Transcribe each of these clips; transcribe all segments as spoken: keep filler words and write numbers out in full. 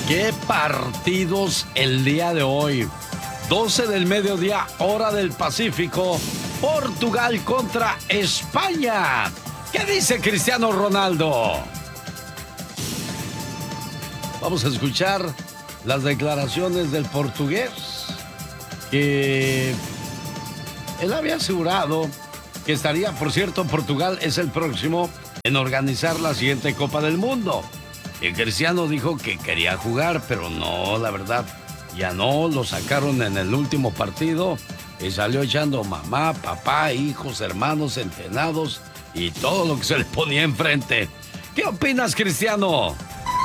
Qué partidos el día de hoy. doce del mediodía, hora del Pacífico. Portugal contra España. ¿Qué dice Cristiano Ronaldo? Vamos a escuchar las declaraciones del portugués, que él había asegurado que estaría, por cierto, Portugal es el próximo en organizar la siguiente Copa del Mundo. Y Cristiano dijo que quería jugar, pero no, la verdad, ya no, lo sacaron en el último partido y salió echando mamá, papá, hijos, hermanos, centenados y todo lo que se le ponía enfrente. ¿Qué opinas, Cristiano?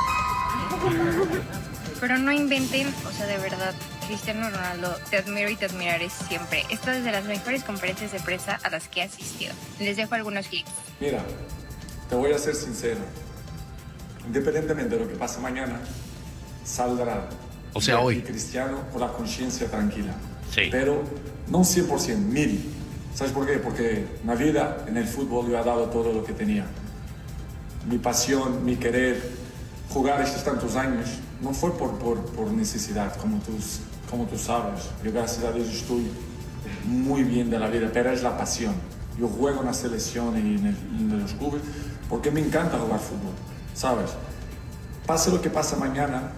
Pero no inventen, o sea, de verdad, Cristiano Ronaldo, te admiro y te admiraré siempre. Esta es de las mejores conferencias de prensa a las que he asistido. Les dejo algunos clips. Mira, te voy a ser sincero. Independientemente de lo que pase mañana, saldrá. O sea, hoy. Cristiano con la conciencia tranquila. Sí. Pero no cien por ciento, mil. ¿Sabes por qué? Porque en la vida, en el fútbol, yo he dado todo lo que tenía. Mi pasión, mi querer, jugar estos tantos años, no fue por, por, por necesidad, como tú, como tú sabes. Yo, gracias a Dios, estoy muy bien de la vida, pero es la pasión. Yo juego en la selección y en, el, en los clubes porque me encanta jugar fútbol, ¿sabes? Pase lo que pase mañana,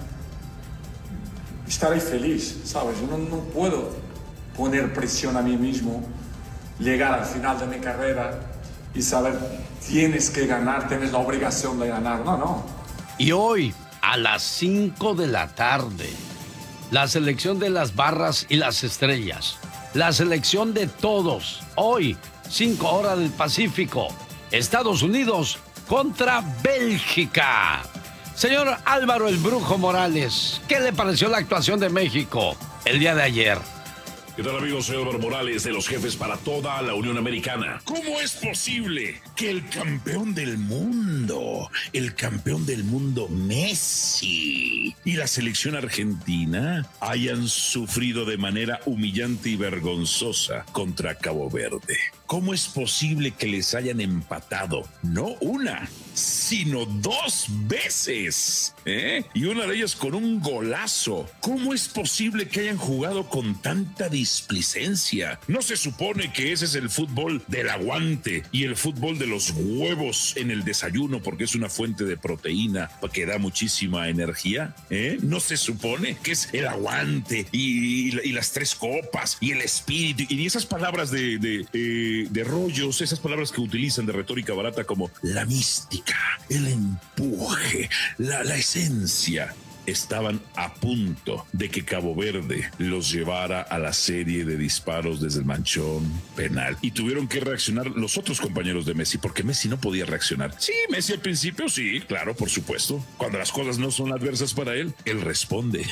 estaré feliz, ¿sabes? Yo no, no puedo poner presión a mí mismo, llegar al final de mi carrera y saber, tienes que ganar, tienes la obligación de ganar. No, no. Y hoy, a las cinco de la tarde, la selección de las barras y las estrellas, la selección de todos, hoy, cinco horas del Pacífico, Estados Unidos contra Bélgica. Señor Álvaro el Brujo Morales, ¿qué le pareció la actuación de México el día de ayer? ¿Qué tal, amigos? Soy Álvaro Morales, de los jefes para toda la Unión Americana. ¿Cómo es posible que el campeón del mundo, el campeón del mundo Messi y la selección argentina hayan sufrido de manera humillante y vergonzosa contra Cabo Verde? ¿Cómo es posible que les hayan empatado no una, sino dos veces? ¿Eh? Y una de ellas con un golazo. ¿Cómo es posible que hayan jugado con tanta displicencia? ¿No se supone que ese es el fútbol del aguante y el fútbol de los huevos en el desayuno, porque es una fuente de proteína que da muchísima energía? ¿Eh? ¿No se supone que es el aguante y, y, y las tres copas y el espíritu y esas palabras de... de eh, de rollos, esas palabras que utilizan de retórica barata como la mística, el empuje, la, la esencia? Estaban a punto de que Cabo Verde los llevara a la serie de disparos desde el manchón penal. Y tuvieron que reaccionar los otros compañeros de Messi, porque Messi no podía reaccionar. Sí, Messi al principio, sí, claro, por supuesto. Cuando las cosas no son adversas para él, él responde.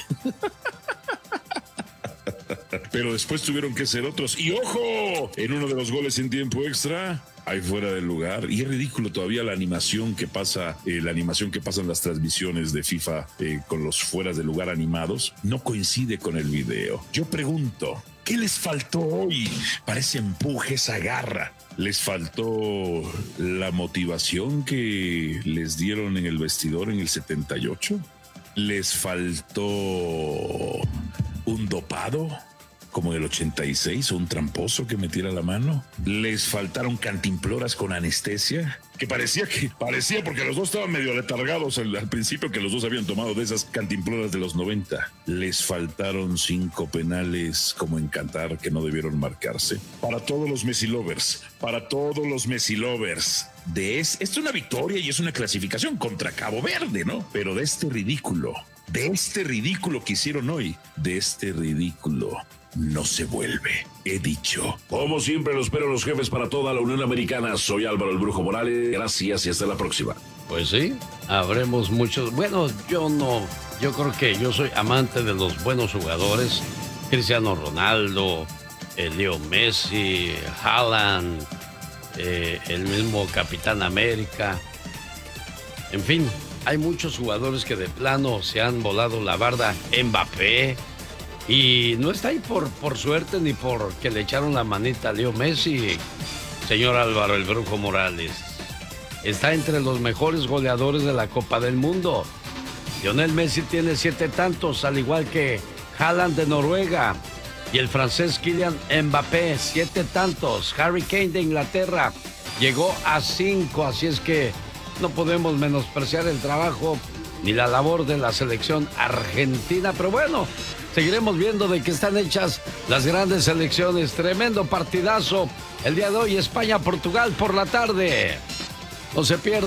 Pero después tuvieron que ser otros. Y ¡ojo! En uno de los goles en tiempo extra, ahí fuera del lugar. Y es ridículo todavía la animación que pasa, eh, la animación que pasan las transmisiones de FIFA eh, con los fueras de lugar animados. No coincide con el video. Yo pregunto, ¿qué les faltó hoy para ese empuje, esa garra? ¿Les faltó la motivación que les dieron en el vestidor en el setenta y ocho? ¿Les faltó un dopado como en el ochenta y seis o un tramposo que metiera la mano? ¿Les faltaron cantimploras con anestesia? Que parecía que parecía porque los dos estaban medio letargados al, al principio, que los dos habían tomado de esas cantimploras de los noventa. ¿Les faltaron cinco penales como en Qatar que no debieron marcarse? Para todos los Messi lovers, para todos los Messi lovers, de es, esto es una victoria y es una clasificación contra Cabo Verde, ¿no? Pero de este ridículo, de este ridículo que hicieron hoy, de este ridículo no se vuelve, he dicho. Como siempre, los espero los jefes para toda la Unión Americana. Soy Álvaro el Brujo Morales. Gracias y hasta la próxima. Pues sí, habremos muchos. Bueno, yo no, yo creo que yo soy amante de los buenos jugadores. Cristiano Ronaldo, eh, Leo Messi, Haaland, eh, el mismo Capitán América. En fin, hay muchos jugadores que de plano se han volado la barda. Mbappé. Y no está ahí por, por suerte ni porque le echaron la manita a Leo Messi, señor Álvaro el Brujo Morales. Está entre los mejores goleadores de la Copa del Mundo. Lionel Messi tiene siete tantos, al igual que Haaland de Noruega. Y el francés Kylian Mbappé, siete tantos. Harry Kane de Inglaterra llegó a cinco, así es que no podemos menospreciar el trabajo ni la labor de la selección argentina. Pero bueno, seguiremos viendo de qué están hechas las grandes selecciones. Tremendo partidazo el día de hoy, España-Portugal por la tarde. No se pierda.